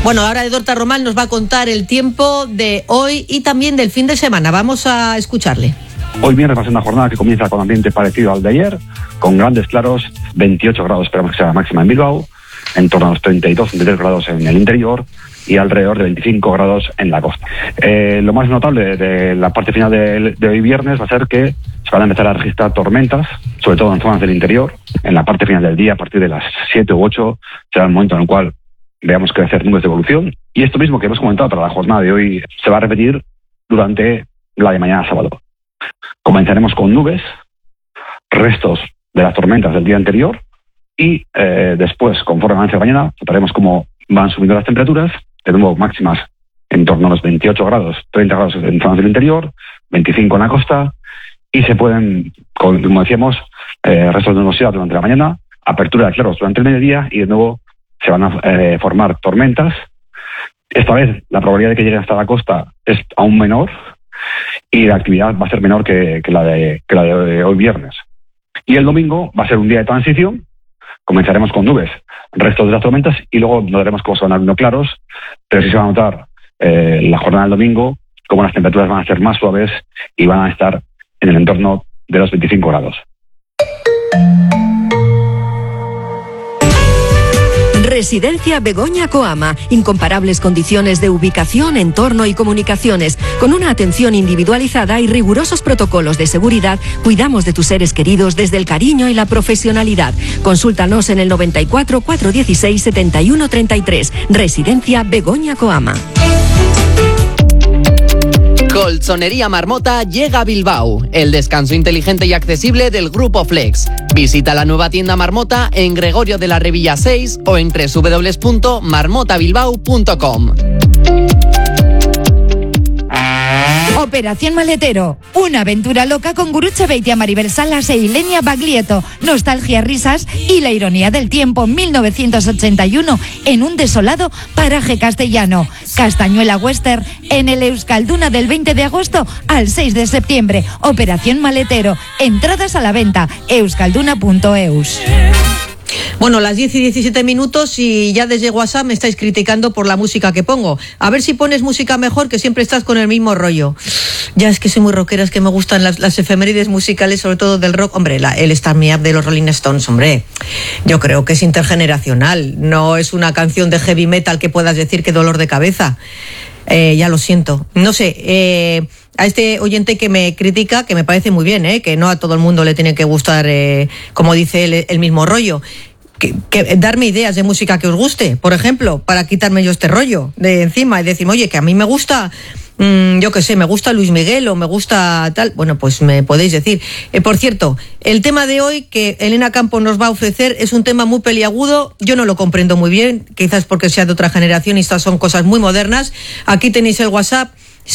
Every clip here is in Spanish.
Bueno, ahora Edorta Romal nos va a contar el tiempo de hoy y también del fin de semana. Vamos a escucharle. Hoy viernes va a ser una jornada que comienza con ambiente parecido al de ayer, con grandes claros, 28 grados esperamos que sea la máxima en Bilbao, en torno a los 32-33 grados en el interior y alrededor de 25 grados en la costa. Lo más notable de la parte final de hoy viernes va a ser que se van a empezar a registrar tormentas, sobre todo en zonas del interior. En la parte final del día, a partir de las 7 u 8, será el momento en el cual veamos crecer nubes de evolución. Y esto mismo que hemos comentado para la jornada de hoy se va a repetir durante la de mañana sábado. Comenzaremos con nubes, restos de las tormentas del día anterior y después, conforme avance la mañana, notaremos cómo van subiendo las temperaturas, de nuevo máximas en torno a los 28 grados, 30 grados en zonas del interior, 25 en la costa, y se pueden, como decíamos, restos de nubosidad durante la mañana, apertura de claros durante el mediodía y de nuevo se van a formar tormentas. Esta vez la probabilidad de que lleguen hasta la costa es aún menor y la actividad va a ser menor que la de hoy viernes. Y el domingo va a ser un día de transición. Comenzaremos con nubes, restos de las tormentas y luego notaremos cómo se van abriendo claros, pero sí se va a notar la jornada del domingo cómo las temperaturas van a ser más suaves y van a estar en el entorno de los 25 grados. Residencia Begoña Coama. Incomparables condiciones de ubicación, entorno y comunicaciones. Con una atención individualizada y rigurosos protocolos de seguridad, cuidamos de tus seres queridos desde el cariño y la profesionalidad. Consúltanos en el 94 416 71 33. Residencia Begoña Coama. Colchonería Marmota llega a Bilbao, el descanso inteligente y accesible del Grupo Flex. Visita la nueva tienda Marmota en Gregorio de la Revilla 6 o en www.marmotabilbao.com. Operación Maletero, una aventura loca con Guruche Beitia, Maribel Salas e Ilenia Baglietto, nostalgia, risas y la ironía del tiempo. 1981 en un desolado paraje castellano. Castañuela Western en el Euskalduna del 20 de agosto al 6 de septiembre. Operación Maletero, entradas a la venta, euskalduna.eus. Bueno, las 10 y 17 minutos y ya desde WhatsApp me estáis criticando por la música que pongo. A ver si pones música mejor, que siempre estás con el mismo rollo. Ya es que soy muy rockera, es que me gustan las efemérides musicales, sobre todo del rock. Hombre, el Start Me Up de los Rolling Stones, hombre, yo creo que es intergeneracional. No es una canción de heavy metal que puedas decir que dolor de cabeza. Ya lo siento. No sé, a este oyente que me critica, que me parece muy bien, que no a todo el mundo le tiene que gustar, como dice él, el mismo rollo. Que darme ideas de música que os guste, por ejemplo, para quitarme yo este rollo de encima y decirme, oye, que a mí me gusta, yo qué sé, me gusta Luis Miguel o me gusta tal. Bueno, pues me podéis decir. Por cierto, el tema de hoy que Elena Campo nos va a ofrecer es un tema muy peliagudo. Yo no lo comprendo muy bien, quizás porque sea de otra generación y estas son cosas muy modernas. Aquí tenéis el WhatsApp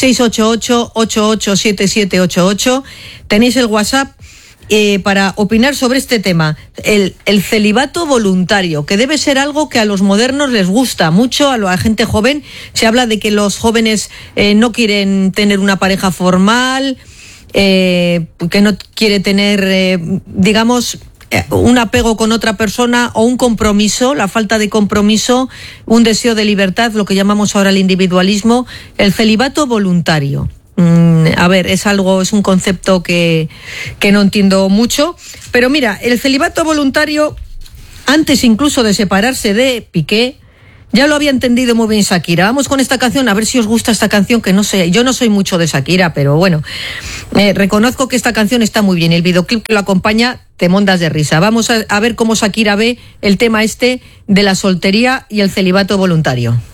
688-887788. Tenéis el WhatsApp para opinar sobre este tema, el celibato voluntario, que debe ser algo que a los modernos les gusta mucho, a la gente joven. Se habla de que los jóvenes no quieren tener una pareja formal, que no quiere tener, digamos, un apego con otra persona o un compromiso, la falta de compromiso, un deseo de libertad, lo que llamamos ahora el individualismo, el celibato voluntario. A ver, es un concepto que no entiendo mucho, pero mira, el celibato voluntario, antes incluso de separarse de Piqué, ya lo había entendido muy bien Shakira. Vamos con esta canción, a ver si os gusta esta canción, que no sé, yo no soy mucho de Shakira, pero bueno, reconozco que esta canción está muy bien, el videoclip que lo acompaña, te mondas de risa. Vamos a ver cómo Shakira ve el tema este de la soltería y el celibato voluntario.